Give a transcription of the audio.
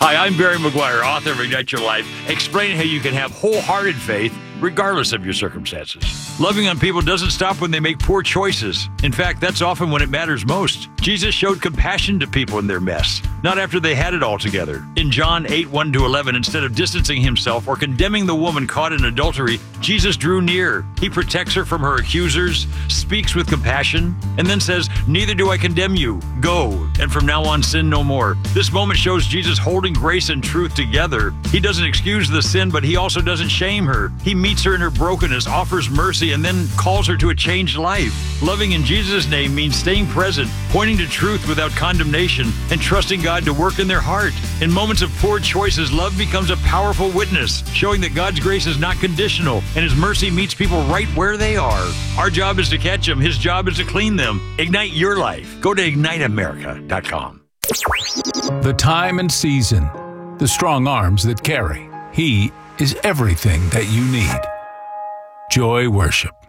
Hi, I'm Barry McGuire, author of Ignite Your Life, explaining how you can have wholehearted faith regardless of your circumstances. Loving on people doesn't stop when they make poor choices. In fact, that's often when it matters most. Jesus showed compassion to people in their mess, not after they had it all together. In John 8:1-11, instead of distancing himself or condemning the woman caught in adultery, Jesus drew near. He protects her from her accusers, speaks with compassion, and then says, "Neither do I condemn you. Go, and from now on sin no more." This moment shows Jesus holding grace and truth together. He doesn't excuse the sin, but he also doesn't shame her. He meets her in her brokenness, offers mercy, and then calls her to a changed life. Loving in Jesus' name means staying present, pointing to truth without condemnation, and trusting God to work in their heart. In moments of poor choices, love becomes a powerful witness, showing that God's grace is not conditional, and His mercy meets people right where they are. Our job is to catch them. His job is to clean them. Ignite your life. Go to IgniteAmerica.com. The time and season, the strong arms that carry. He is everything that you need. Joy Worship.